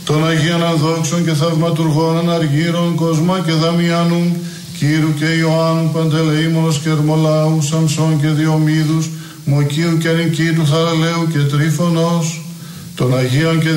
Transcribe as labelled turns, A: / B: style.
A: των Αγίων Αδόξων και Θαυματουργών Αναργύρων, Κοσμά και Δαμιάνου, Κύρου και Ιωάννου, Παντελεήμονος και Ερμολάου, Σαμσών και Διομήδους, Μοκίου και Νικήτου, Θαραλέου και Τρίφωνος, των Αγίων και